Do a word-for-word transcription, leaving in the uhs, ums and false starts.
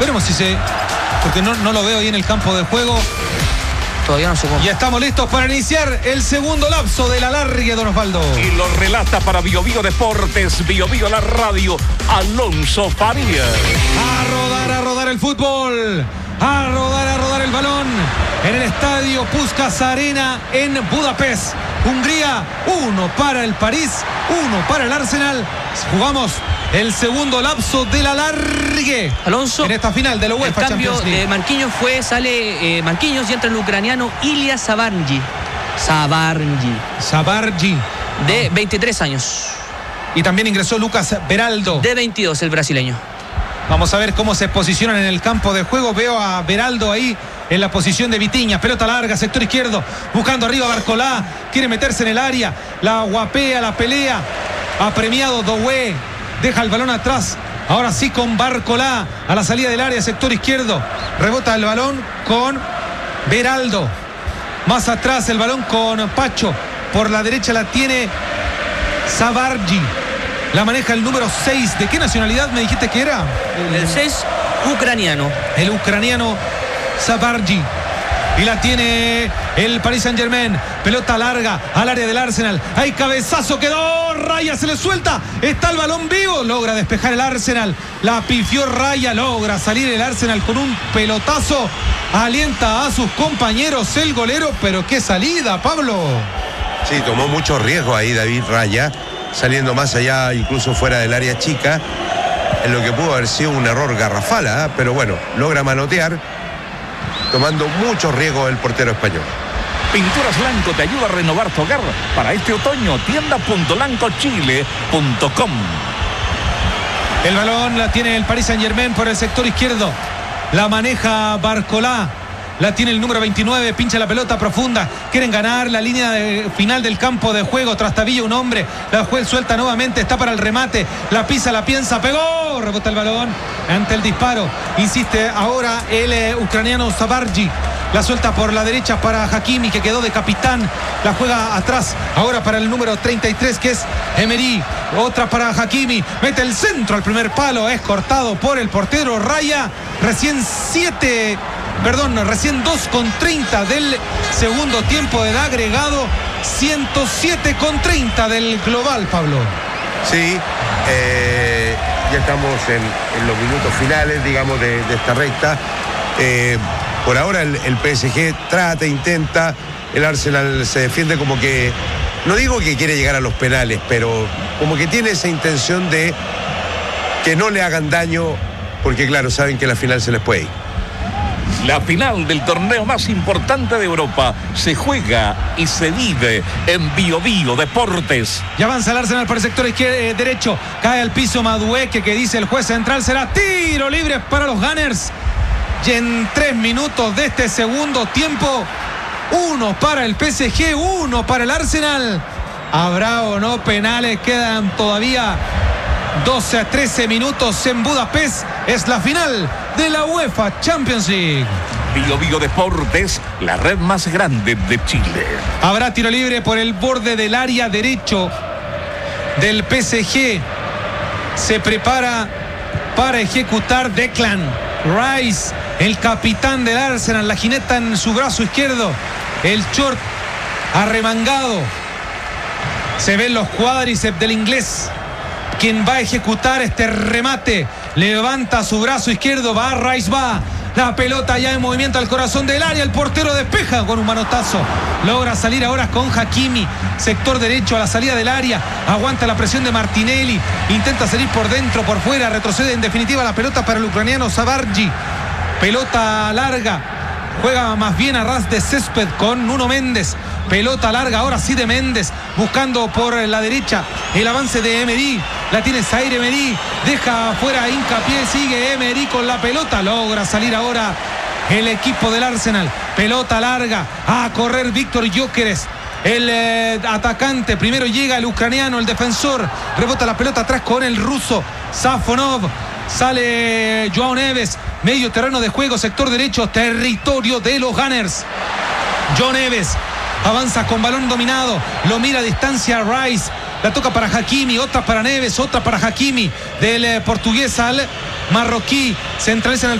Veremos si se... Porque no, no lo veo ahí en el campo de juego. Todavía no se come. Y estamos listos para iniciar el segundo lapso del alargue, don Osvaldo. Y lo relata para Bio Bio Deportes, Bio Bio la radio, Alonso Farías. A rodar, a rodar el fútbol. A rodar, a rodar el balón. En el estadio Puskás Arena en Budapest. Hungría, uno para el París, uno para el Arsenal. Jugamos el segundo lapso del alargue. Alonso, en esta final de la UEFA el cambio Champions League. de Marquinhos fue, sale eh, Marquinhos y entra el ucraniano Ilya Zabarnyi. Zabarnyi. Zabarnyi. De veintitrés años. Y también ingresó Lucas Beraldo. De veintidós, el brasileño. Vamos a ver cómo se posicionan en el campo de juego. Veo a Beraldo ahí en la posición de Vitinha. Pelota larga, sector izquierdo. Buscando arriba a Barcolá. Quiere meterse en el área. La guapea, la pelea. Ha premiado Doué. Deja el balón atrás. Ahora sí con Barcolá. A la salida del área, sector izquierdo. Rebota el balón con Beraldo. Más atrás el balón con Pacho. Por la derecha la tiene Zabarnyi. La maneja el número seis. ¿De qué nacionalidad me dijiste que era? El seis, ucraniano. El ucraniano Zabarnyi. Y la tiene el Paris Saint-Germain. Pelota larga al área del Arsenal. Hay cabezazo, quedó. Raya se le suelta. Está el balón vivo. Logra despejar el Arsenal. La pifió Raya. Logra salir el Arsenal con un pelotazo. Alienta a sus compañeros el golero. Pero qué salida, Pablo. Sí, tomó mucho riesgo ahí David Raya, saliendo más allá, incluso fuera del área chica, en lo que pudo haber sido un error garrafal, ¿eh? Pero bueno, logra manotear, tomando mucho riesgo el portero español. Pinturas Blanco te ayuda a renovar tu hogar para este otoño. tienda punto blanco chile punto com. El balón la tiene el Paris Saint-Germain por el sector izquierdo. La maneja Barcolá. La tiene el número veintinueve, pincha la pelota profunda. Quieren ganar la línea de final del campo de juego. Trastabilla un hombre. La juez suelta nuevamente. Está para el remate. La pisa, la piensa. Pegó. Rebota el balón ante el disparo. Insiste ahora el eh, ucraniano Zabarnyi. La suelta por la derecha para Hakimi, que quedó de capitán. La juega atrás. Ahora para el número treinta y tres, que es Emery. Otra para Hakimi. Mete el centro al primer palo. Es cortado por el portero Raya. Recién siete... Perdón, recién dos con treinta del segundo tiempo de agregado, ciento siete con treinta del global, Pablo. Sí, eh, ya estamos en, en los minutos finales, digamos, de, de esta recta. Eh, por ahora el, el P S G trata, intenta, el Arsenal se defiende como que, no digo que quiere llegar a los penales, pero como que tiene esa intención de que no le hagan daño, porque claro, saben que la final se les puede ir. La final del torneo más importante de Europa se juega y se vive en Bio Bio Deportes. Y avanza el Arsenal por el sector izquierdo, eh, derecho. Cae al piso Madueque, que dice el juez central será tiro libre para los Gunners. Y en tres minutos de este segundo tiempo, uno para el P S G, uno para el Arsenal. ¿Habrá o no penales? Quedan todavía doce a trece minutos en Budapest. Es la final de la UEFA Champions League. Bio Bio Deportes, la red más grande de Chile. Habrá tiro libre por el borde del área derecho del P S G. Se prepara para ejecutar Declan Rice, el capitán del Arsenal. La jineta en su brazo izquierdo. El short arremangado. Se ven los cuádriceps del inglés, quien va a ejecutar este remate. Levanta su brazo izquierdo, va, Rice va. La pelota ya en movimiento al corazón del área. El portero despeja con un manotazo. Logra salir ahora con Hakimi. Sector derecho a la salida del área. Aguanta la presión de Martinelli. Intenta salir por dentro, por fuera. Retrocede en definitiva la pelota para el ucraniano Zabarnyi. Pelota larga. Juega más bien a ras de césped con Nuno Méndez. Pelota larga ahora sí de Méndez, buscando por la derecha el avance de Emery. La tiene Zaire Emery, deja fuera Hincapié, sigue Emery con la pelota. Logra salir ahora el equipo del Arsenal. Pelota larga, a correr Víctor Gyökeres, el eh, atacante. Primero llega el ucraniano, el defensor. Rebota la pelota atrás con el ruso Safonov. Sale Joao Neves, medio terreno de juego, sector derecho, territorio de los Gunners. Joao Neves avanza con balón dominado, lo mira a distancia Rice, la toca para Hakimi, otra para Neves, otra para Hakimi, del eh, portugués al marroquí, centraliza en el